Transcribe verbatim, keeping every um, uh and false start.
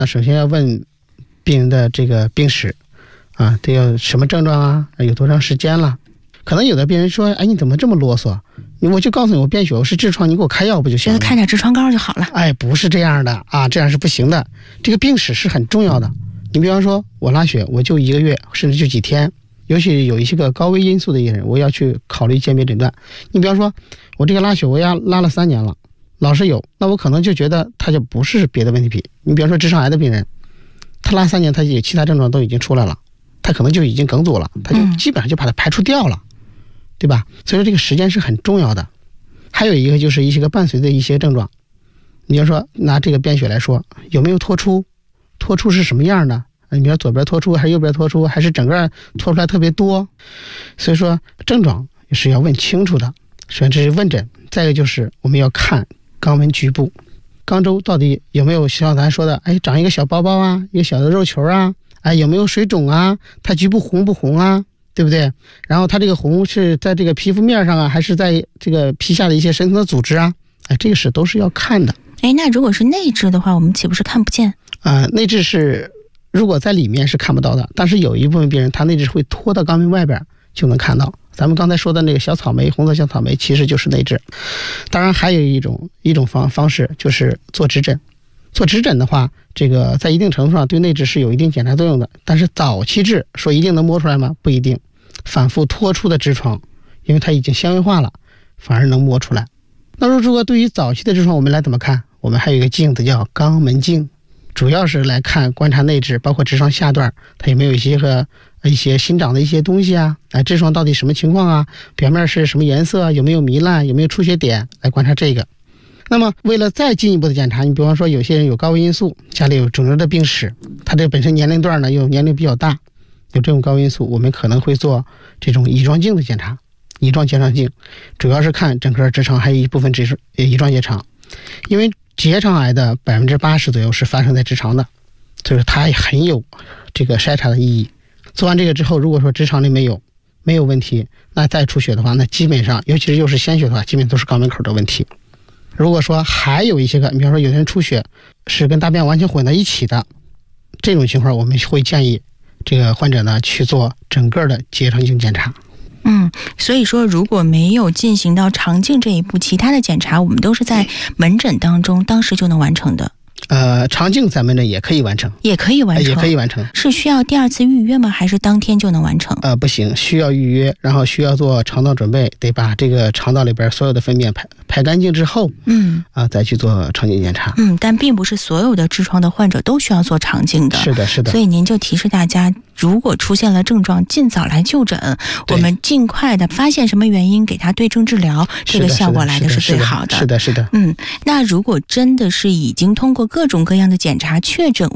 那首先要问病人的这个病史啊，这有什么症状啊，有多长时间了。可能有的病人说，哎，你怎么这么啰嗦，我就告诉你我便血，我是痔疮，你给我开药不就行了？ 觉得开点痔疮膏就好了。 哎，不是这样的啊，这样是不行的。这个病史是很重要的。你比方说我拉血，我就一个月甚至就几天，尤其有一些个高危因素的人，我要去考虑鉴别诊断。你比方说我这个拉血我要拉了三年了，老是有，那我可能就觉得他就不是别的问题。你比方说直肠癌的病人，他拉三年，他有其他症状都已经出来了，他可能就已经梗阻了，他就基本上就把它排除掉了、嗯、对吧？所以说这个时间是很重要的。还有一个就是一些个伴随的一些症状，你要说拿这个便血来说，有没有脱出，脱出是什么样的，你比如左边脱出还是右边脱出，还是整个脱出来特别多。所以说症状是要问清楚的。首先这是问诊，再一个就是我们要看肛门局部，肛周到底有没有像咱说的，哎，长一个小包包啊，一个小的肉球啊，哎，有没有水肿啊，它局部红不红啊，对不对？然后它这个红是在这个皮肤面上啊，还是在这个皮下的一些深层的组织啊，哎，这个是都是要看的。 哎，那如果是内痔的话，我们岂不是看不见？ 啊、呃，内痔是如果在里面是看不到的，但是有一部分病人他内痔会拖到肛门外边就能看到。咱们刚才说的那个小草莓，红色小草莓其实就是内痔。当然还有一种一种方方式就是做指诊。做指诊的话，这个在一定程度上对内痔是有一定检查作用的，但是早期痔说一定能摸出来吗？不一定。反复脱出的痔疮，因为它已经纤维化了，反而能摸出来。那如果对于早期的痔疮，我们来怎么看？我们还有一个镜子叫肛门镜，主要是来看观察内痔，包括痔疮下段它有没有一些个一些新长的一些东西啊，哎，痔疮到底什么情况啊，表面是什么颜色啊，有没有糜烂，有没有出血点，来观察这个。那么为了再进一步的检查，你比方说有些人有高危因素，家里有肿瘤的病史，他这本身年龄段呢又年龄比较大，有这种高危因素，我们可能会做这种乙状镜的检查。乙状结肠镜主要是看整个直肠，还有一部分直乙状结肠，因为结肠癌的百分之八十左右是发生在直肠的，所以说它也很有这个筛查的意义。做完这个之后，如果说直肠里没有没有问题，那再出血的话，那基本上尤其是又是鲜血的话，基本都是肛门口的问题。如果说还有一些个，你比方说有些人出血是跟大便完全混在一起的，这种情况我们会建议这个患者呢去做整个的结肠镜检查。 嗯，所以说如果没有进行到肠镜这一步，其他的检查我们都是在门诊当中当时就能完成的。 呃，肠镜在门诊也可以完成， 也可以完成， 也可以完成。 是需要第二次预约吗？还是当天就能完成？ 呃，不行，需要预约，然后需要做肠道准备，得把这个肠道里边所有的粪便排排干净之后， 嗯， 啊、呃，再去做肠镜检查。 嗯，但并不是所有的痔疮的患者都需要做肠镜的。 是的，是的。 所以您就提示大家，如果出现了症状，尽早来就诊，我们尽快的发现什么原因，给他对症治疗，这个效果来的是最好的。 是的，是的。 嗯，那如果真的是已经通过各种各样的检查确诊